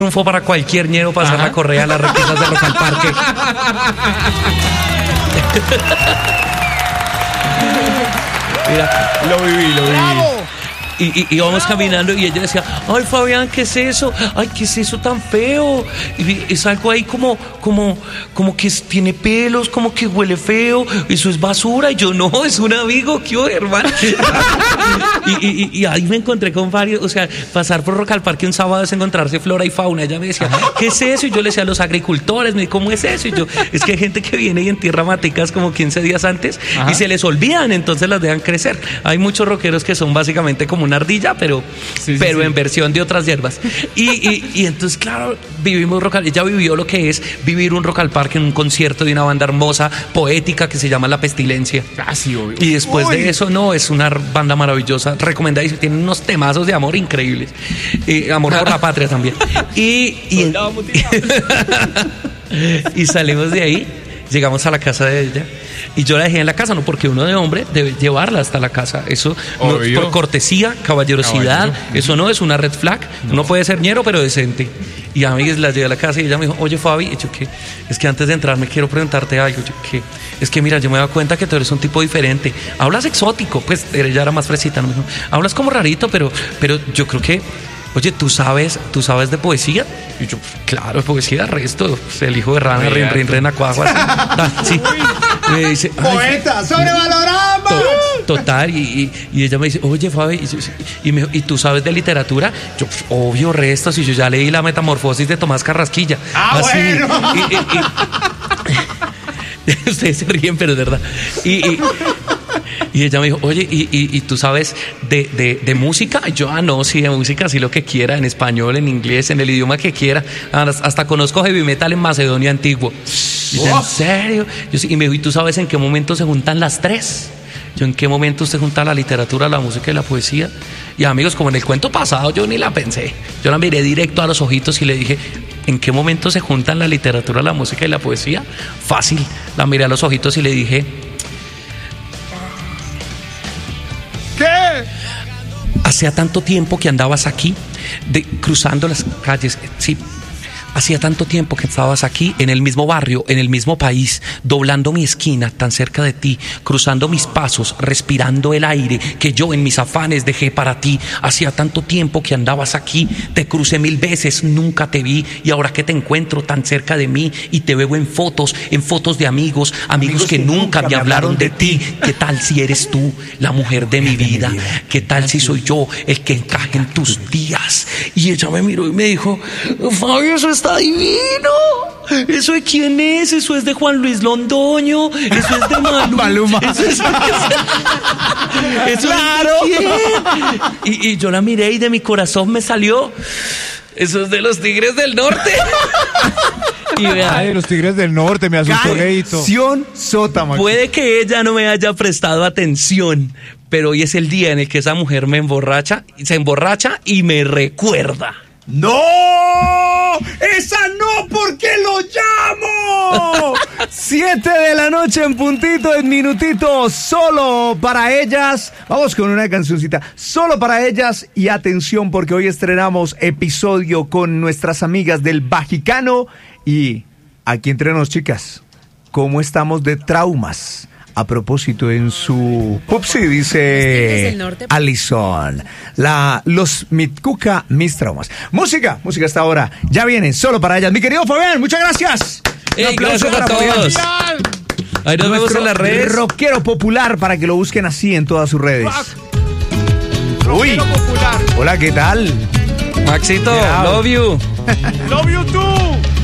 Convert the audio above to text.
triunfo para cualquier ñero pasar la correa a las repisas de Rock al Parque. Mira, lo viví. ¡Bravo! Y íbamos caminando y ella decía, ay, Fabián, ¿qué es eso? Ay, ¿qué es eso tan feo? Y es algo ahí como que tiene pelos, como que huele feo, eso es basura. Y yo, no, es un amigo, ¿qué hermano? y ahí me encontré con varios, o sea, pasar por Rock al Parque un sábado es encontrarse flora y fauna. Ella me decía, ¿qué es eso? Y yo le decía a los agricultores, ¿cómo es eso? Y yo, es que hay gente que viene y entierra maticas como 15 días antes y se les olvidan, entonces las dejan crecer. Hay muchos rockeros que son básicamente como una ardilla, pero en versión de otras hierbas. Y entonces, claro, vivimos Rock al... Ella vivió lo que es vivir un Rock al Parque en un concierto de una banda hermosa, poética, que se llama La Pestilencia. Ah, sí, obvio. Y después de eso, no, es una banda maravillosa, recomendadísima, tienen unos temazos de amor increíbles. Amor por la patria también. Y salimos de ahí, llegamos a la casa de ella. Y yo la dejé en la casa, no, porque uno de hombre debe llevarla hasta la casa. Eso no, por cortesía, caballerosidad, eso no es una red flag. No. Uno puede ser ñero, pero decente. Y a mí la llevé a la casa y ella me dijo, oye, Fabi, y yo, ¿qué? Es que antes de entrar me quiero preguntarte algo. Yo, ¿qué? Es que mira, yo me he dado cuenta que tú eres un tipo diferente. Hablas exótico, pues ella era más fresita, ¿no? Me dijo, hablas como rarito, pero yo creo que... Oye, ¿tú sabes de poesía? Y yo, claro, poesía, resto. El hijo de rana, rin, acuaguas. Sí. Me dice, ¡poeta! ¡Sobrevalorado! Total. Y ella me dice, oye, Fabi, ¿y tú sabes de literatura? Yo, obvio, resto. Si yo ya leí La Metamorfosis de Tomás Carrasquilla. ¡Ah, así, bueno! Ustedes se ríen, pero es verdad. Y ella me dijo, oye, ¿y tú sabes de música? Y yo, no, sí, de música, sí, lo que quiera, en español, en inglés, en el idioma que quiera. Hasta conozco heavy metal en Macedonia antiguo. Y yo, ¿en serio? Yo, sí, y me dijo, ¿y tú sabes en qué momento se juntan las tres? Yo, ¿en qué momento se junta la literatura, la música y la poesía? Y amigos, como en el cuento pasado, yo ni la pensé. Yo la miré directo a los ojitos y le dije, ¿en qué momento se juntan la literatura, la música y la poesía? Fácil. La miré a los ojitos y le dije... ¿Qué? Hacía tanto tiempo que andabas aquí, cruzando las calles, sí. Hacía tanto tiempo que estabas aquí, en el mismo barrio, en el mismo país, doblando mi esquina, tan cerca de ti, cruzando mis pasos, respirando el aire que yo en mis afanes dejé para ti. Hacía tanto tiempo que andabas aquí, te crucé 1000 veces, nunca te vi, y ahora que te encuentro tan cerca de mí y te veo en fotos de amigos que nunca me hablaron de ti. ¿Qué tal si eres tú, la mujer de mi vida? ¿Qué tal si soy yo el que encaje en tus días? Y ella me miró y me dijo, Fabio, eso está divino. ¿Eso de quién es? Eso es de Juan Luis Londoño. Eso es de Maluma. Eso claro. ¿Es de quién? Y yo la miré y de mi corazón me salió, eso es de los Tigres del Norte. Y vea, ay, los Tigres del Norte, me asustó, Leito. Sota, Maxi. Puede que ella no me haya prestado atención, pero hoy es el día en el que esa mujer se emborracha y me recuerda. ¡No! ¡Esa no! ¿Por qué lo llamo? 7 de la noche en puntito, en minutito, solo para ellas. Vamos con una cancioncita, solo para ellas. Y atención, porque hoy estrenamos episodio con nuestras amigas del Bajicano. Y aquí entre nos, chicas, ¿cómo estamos de traumas? A propósito, en su Pupsi dice Alison, los Mitkuka, mis traumas. Música hasta ahora. Ya viene, solo para ellas. Mi querido Fabián, muchas gracias. Hey, gracias a todos. Ahí nos vemos en las redes. Rockero popular, para que lo busquen así en todas sus redes. Uy, hola, ¿qué tal? Maxito, love you. Love you too.